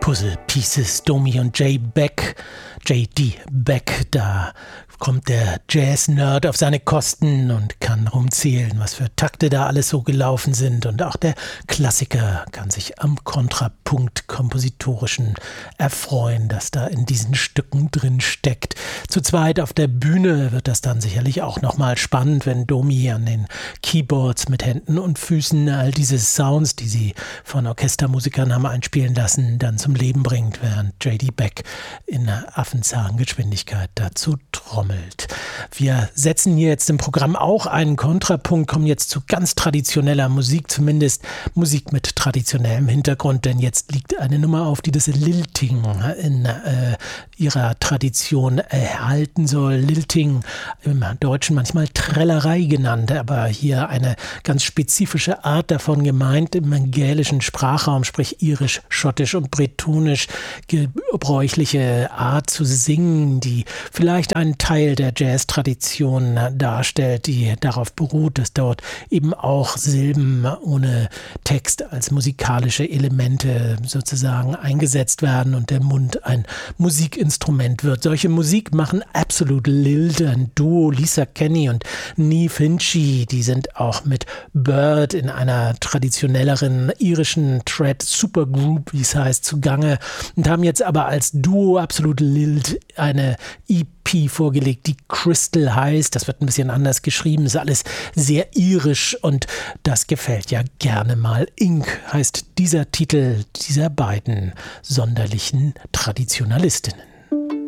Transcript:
Puzzle Pieces, Domi und J.D. Beck, da kommt der Jazz-Nerd auf seine Kosten und kann rumzählen, was für Takte da alles so gelaufen sind. Und auch der Klassiker kann sich am Kontrapunkt kompositorischen erfreuen, das da in diesen Stücken drin steckt. Zu zweit auf der Bühne wird das dann sicherlich auch nochmal spannend, wenn Domi an den Keyboards mit Händen und Füßen all diese Sounds, die sie von Orchestermusikern haben einspielen lassen, dann zum Leben bringt, während J.D. Beck in Affenzahngeschwindigkeit dazu trommelt. Wir setzen hier jetzt im Programm auch einen Kontrapunkt, kommen jetzt zu ganz traditioneller Musik, zumindest Musik mit traditionellem Hintergrund, denn jetzt liegt eine Nummer auf, die das Lilting in ihrer Tradition erhalten soll. Lilting, im Deutschen manchmal Trällerei genannt, aber hier eine ganz spezifische Art davon gemeint, im gälischen Sprachraum, sprich irisch, schottisch und bretonisch, gebräuchliche Art zu singen, die vielleicht einen Teil der Jazz-Tradition darstellt, die darauf beruht, dass dort eben auch Silben ohne Text als musikalische Elemente sozusagen eingesetzt werden und der Mund ein Musikinstrument wird. Solche Musik machen Absolute Lilt, ein Duo, Lisa Kenny und Niamh Hinchey, die sind auch mit Bird in einer traditionelleren irischen Thread Supergroup, wie es heißt, zugange und haben jetzt aber als Duo Absolute Lilt eine EP vorgelegt, die Crystal heißt. Das wird ein bisschen anders geschrieben, ist alles sehr irisch und das gefällt ja gerne mal. Ink heißt dieser Titel dieser beiden sonderlichen Traditionalistinnen.